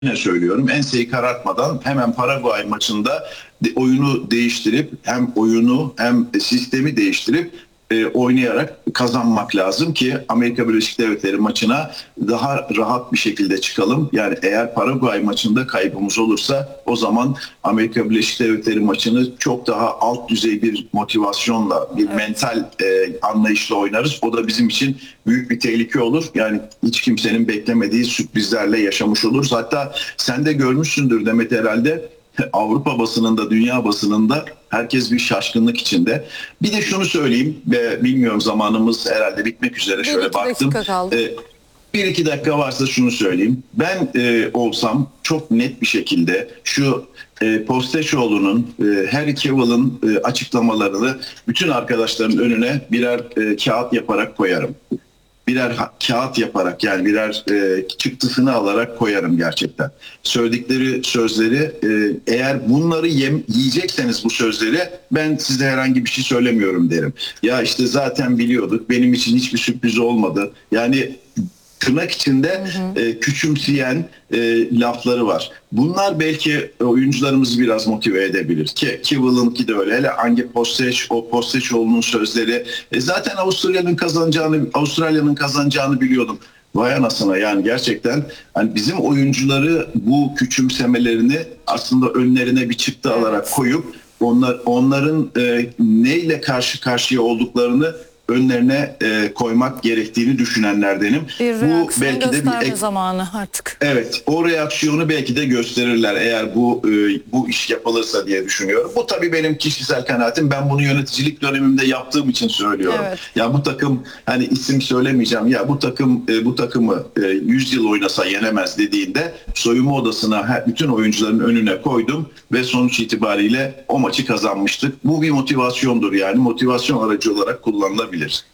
Yine söylüyorum, enseyi karartmadan hemen Paraguay maçında oyunu değiştirip hem oyunu hem sistemi değiştirip oynayarak kazanmak lazım ki Amerika Birleşik Devletleri maçına daha rahat bir şekilde çıkalım. Yani eğer Paraguay maçında kaybımız olursa o zaman Amerika Birleşik Devletleri maçını çok daha alt düzey bir motivasyonla, bir mental anlayışla oynarız. O da bizim için büyük bir tehlike olur. Yani hiç kimsenin beklemediği sürprizlerle yaşamış oluruz. Hatta sen de görmüşsündür Demet, herhalde Avrupa basınında, dünya basınında herkes bir şaşkınlık içinde. Bir de şunu söyleyeyim ve bilmiyorum, zamanımız herhalde bitmek üzere, şöyle baktım. Bir iki dakika varsa şunu söyleyeyim. Ben olsam çok net bir şekilde şu Postecoğlu'nun, Harry Cavill'ın açıklamalarını bütün arkadaşların önüne birer kağıt yaparak koyarım. Birer kağıt yaparak, yani birer çıktısını alarak koyarım gerçekten. Söyledikleri sözleri, eğer bunları yiyecekseniz bu sözleri, ben size herhangi bir şey söylemiyorum derim. Ya işte zaten biliyorduk, benim için hiçbir sürpriz olmadı. Yani tırnak içinde küçümseyen lafları var. Bunlar belki oyuncularımızı biraz motive edebilir. Ki Cavill'ınki de öyle. Hele hangi Postecoğlu'nun sözleri. Zaten Avustralya'nın kazanacağını biliyordum. Vay anasına, yani gerçekten hani bizim oyuncuları bu küçümsemelerini aslında önlerine bir çıktı alarak koyup onların neyle karşı karşıya olduklarını önlerine koymak gerektiğini düşünenlerdenim. Bu belki de bir zamanı artık. Evet, o reaksiyonu belki de gösterirler eğer bu iş yapılırsa diye düşünüyorum. Bu tabii benim kişisel kanaatim. Ben bunu yöneticilik dönemimde yaptığım için söylüyorum. Evet. Ya bu takım, hani isim söylemeyeceğim, ya bu takımı 100 yıl oynasa yenemez dediğinde soyunma odasına bütün oyuncuların önüne koydum ve sonuç itibariyle o maçı kazanmıştık. Bu bir motivasyondur, yani motivasyon aracı olarak kullanılabilir.